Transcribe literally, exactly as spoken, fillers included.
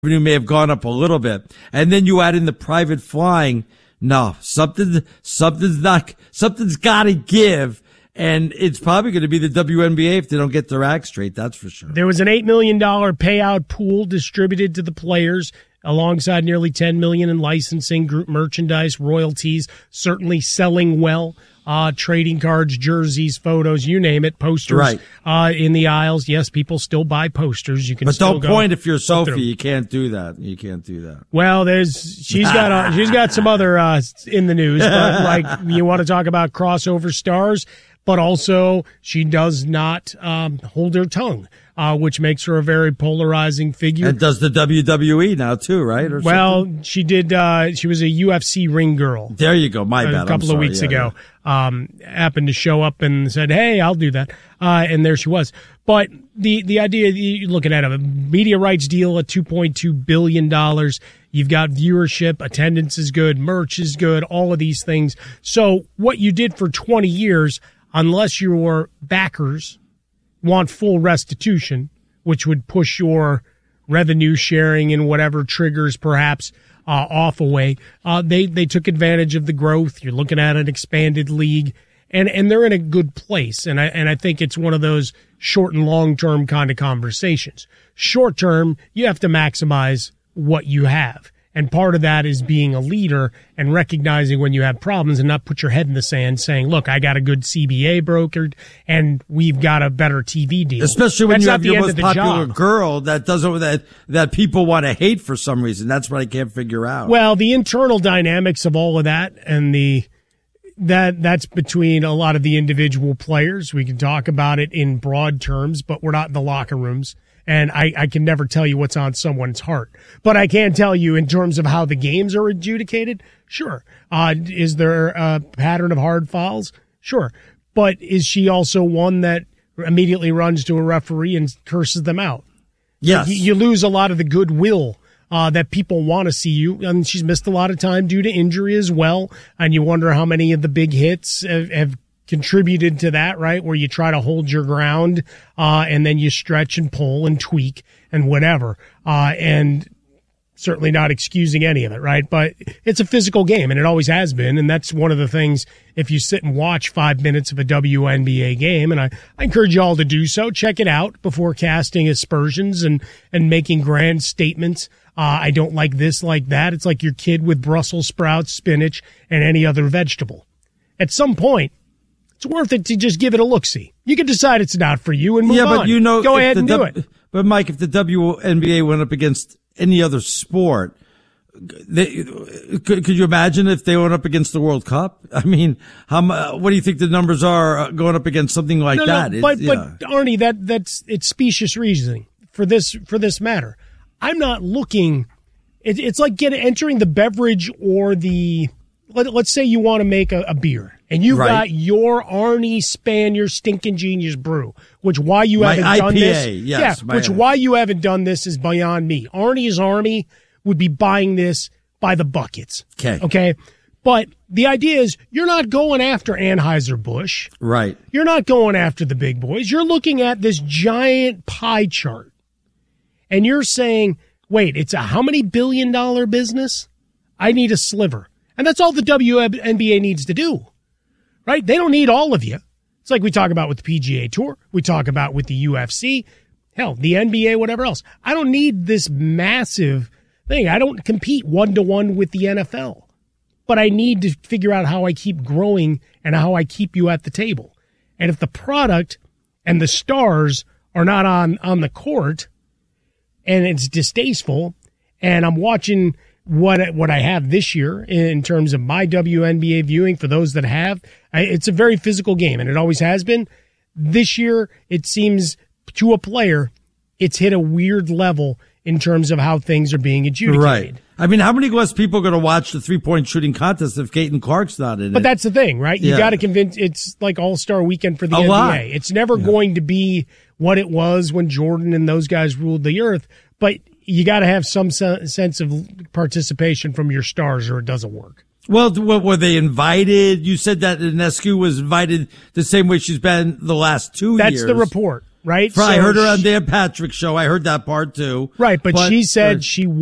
revenue may have gone up a little bit. And then you add in the private flying. No, something, something's not, something's got to give. And it's probably going to be the W N B A if they don't get their act straight. That's for sure. There was an eight million dollars payout pool distributed to the players alongside nearly ten million dollars in licensing, group merchandise, royalties, certainly selling well. Uh, trading cards, jerseys, photos, you name it, posters right. uh, in the aisles. Yes, people still buy posters. You can, but still don't go point if you're Sophie. You can't do that. You can't do that. Well, there's she's got uh, she's got some other uh, in the news, but like you want to talk about crossover stars, but also she does not um, hold her tongue. Uh, which makes her a very polarizing figure. And does the W W E now too, right? Or well, something? she did. Uh, she was a U F C ring girl. There you go. My bad. A couple I'm of sorry. weeks yeah, ago, yeah. Um, happened to show up and said, "Hey, I'll do that," uh, and there she was. But the the idea, you're looking at a media rights deal at two point two billion dollars. You've got viewership, attendance is good, merch is good, all of these things. So what you did for twenty years, unless your backers want full restitution, which would push your revenue sharing and whatever triggers perhaps uh, off away. Uh, they they took advantage of the growth. You're looking at an expanded league, and and they're in a good place. And I and I think it's one of those short and long term kind of conversations. Short term, you have to maximize what you have. And part of that is being a leader and recognizing when you have problems and not put your head in the sand saying, look, I got a good C B A brokered and we've got a better T V deal. Especially when That's you have your most popular job. girl that doesn't, that, that people want to hate for some reason. That's what I can't figure out. Well, the internal dynamics of all of that and the, that, that's between a lot of the individual players. We can talk about it in broad terms, but we're not in the locker rooms. And I, I can never tell you what's on someone's heart. But I can tell you in terms of how the games are adjudicated, sure. Uh, is there a pattern of hard fouls? Sure. But is she also one that immediately runs to a referee and curses them out? Yes. You, you lose a lot of the goodwill uh, that people want to see you. And she's missed a lot of time due to injury as well. And you wonder how many of the big hits have, have contributed to that, right? Where you try to hold your ground, uh, and then you stretch and pull and tweak and whatever. Uh, and certainly not excusing any of it, right? But it's a physical game and it always has been. And that's one of the things, if you sit and watch five minutes of a W N B A game, and I, I encourage you all to do so, check it out before casting aspersions and, and making grand statements. Uh, I don't like this, like that. It's like your kid with Brussels sprouts, spinach, and any other vegetable. At some point, it's worth it to just give it a look-see. You can decide it's not for you and move yeah, on. but you know, go ahead and do w- it. But Mike, if the W N B A went up against any other sport, they, could, could you imagine if they went up against the World Cup? I mean, how what do you think the numbers are going up against something like no, that? No, but, it, but yeah. Arnie, that that's it's specious reasoning for this for this matter. I'm not looking. It, it's like getting entering the beverage or the. Let, let's say you want to make a, a beer. And you've right. got your Arnie Spanier Stinking Genius brew, which why you my haven't I P A, done this. Yes, yeah, which why you haven't done this is beyond me. Arnie's Army would be buying this by the buckets. Okay. Okay. But the idea is you're not going after Anheuser-Busch. Right. You're not going after the big boys. You're looking at this giant pie chart. And you're saying, wait, it's a how many billion dollar business? I need a sliver. And that's all the W N B A needs to do. Right? They don't need all of you. It's like we talk about with the P G A Tour. We talk about with the U F C. Hell, the N B A, whatever else. I don't need this massive thing. I don't compete one-to-one with the N F L. But I need to figure out how I keep growing and how I keep you at the table. And if the product and the stars are not on, on the court and it's distasteful, and I'm watching what what I have this year in terms of my W N B A viewing for those that have. I, it's a very physical game, and it always has been. This year, it seems to a player, it's hit a weird level in terms of how things are being adjudicated. Right. I mean, how many less people are going to watch the three-point shooting contest if Caton Clark's not in it? But that's the thing, right? You Yeah. got to convince. It's like All-Star Weekend for the A N B A. lot. It's never Yeah. going to be what it was when Jordan and those guys ruled the earth, but you got to have some se- sense of participation from your stars or it doesn't work. Well, what, were they invited? You said that Ionescu was invited the same way she's been the last two That's years. the report. right? I So heard her on she- Dan Patrick's show. I heard that part too. Right, but, But, she said uh, she